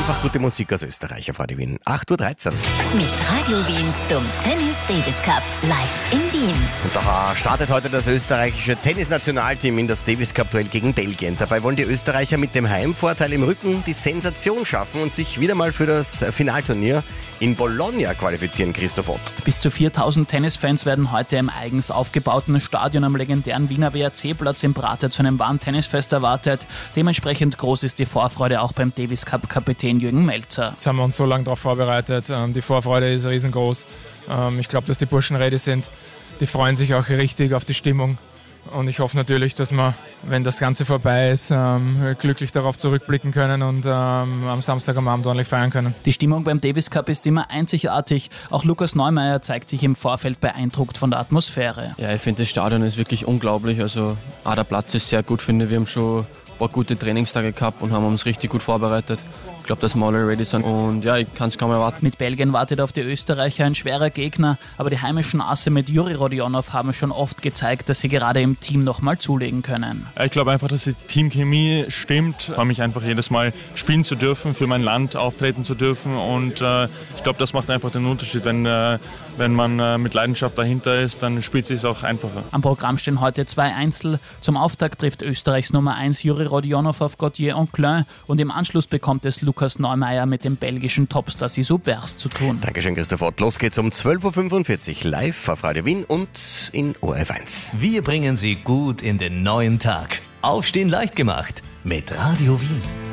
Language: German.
Einfach gute Musik aus Österreich auf Radio Wien. 8.13 Uhr. Mit Radio Wien zum Tennis Davis Cup live in Wien. Und da startet heute das österreichische Tennisnationalteam in das Davis Cup-Duell gegen Belgien. Dabei wollen die Österreicher mit dem Heimvorteil im Rücken die Sensation schaffen und sich wieder mal für das Finalturnier in Bologna qualifizieren, Christoph Ott. Bis zu 4000 Tennisfans werden heute im eigens aufgebauten Stadion am legendären Wiener WRC-Platz im Prater zu einem wahren Tennisfest erwartet. Dementsprechend groß ist die Vorfreude auch beim Davis Cup-Kapitän Jürgen Melzer. Jetzt haben wir uns so lange darauf vorbereitet. Die Vorfreude ist riesengroß. Ich glaube, dass die Burschen ready sind. Die freuen sich auch richtig auf die Stimmung. Und ich hoffe natürlich, dass wir, wenn das Ganze vorbei ist, glücklich darauf zurückblicken können und am Samstag am Abend ordentlich feiern können. Die Stimmung beim Davis Cup ist immer einzigartig. Auch Lukas Neumeier zeigt sich im Vorfeld beeindruckt von der Atmosphäre. Ja, ich finde, das Stadion ist wirklich unglaublich. Also auch der Platz ist sehr gut, finde ich. Wir haben schon ein paar gute Trainingstage gehabt und haben uns richtig gut vorbereitet. Ich glaube, dass wir alle ready sind und ja, ich kann es kaum erwarten. Mit Belgien wartet auf die Österreicher ein schwerer Gegner, aber die heimischen Asse mit Juri Rodionov haben schon oft gezeigt, dass sie gerade im Team nochmal zulegen können. Ich glaube einfach, dass die Teamchemie stimmt. Ich freue mich einfach jedes Mal spielen zu dürfen, für mein Land auftreten zu dürfen und ich glaube, das macht einfach den Unterschied. Wenn man mit Leidenschaft dahinter ist, dann spielt es sich auch einfacher. Am Programm stehen heute 2 Einzel. Zum Auftakt trifft Österreichs Nummer 1 Juri Rodionov auf Gauthier Enclin und im Anschluss bekommt es Lukas Neumeier mit dem belgischen Topstar Sisou Bers zu tun. Dankeschön, Christoph Ott. Los geht's um 12.45 Uhr live auf Radio Wien und in ORF1. Wir bringen Sie gut in den neuen Tag. Aufstehen leicht gemacht mit Radio Wien.